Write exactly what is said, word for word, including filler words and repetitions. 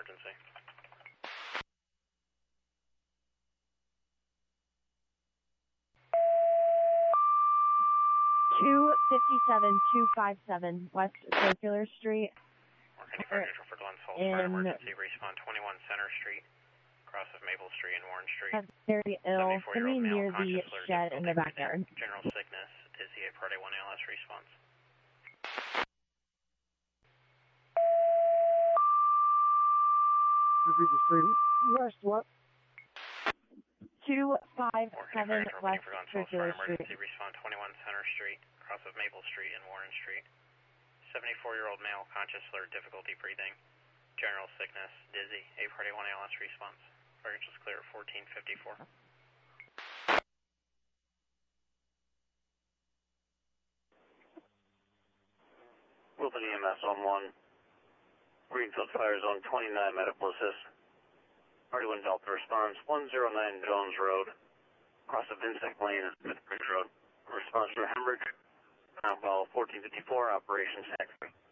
emergency. two fifty-seven two fifty-seven West Circular Street. Marketing Fire District for Glens Falls Fire Emergency. Respawn twenty-one Center Street, cross of Maple Street and Warren Street. That's very ill. Can we near the shed in the backyard? General sickness, dizzy, a Part A one A L S response. Repeat the street. West what? two five seven West Circular Street. Emergency. Respawn twenty-one Center Street, cross of Maple Street and Warren Street. seventy-four-year-old male, conscious, slurred, difficulty breathing. General sickness, dizzy, a Part A one A L S response. Fire is clear at fourteen fifty-four. Wilton E M S on one. Greenfield Fire Zone twenty-nine, medical assist. Party one Delta response, one oh nine Jones Road, cross of Insect Lane and Smith Bridge Road. Response for Hemorrhage, ground call fourteen fifty-four, operations active.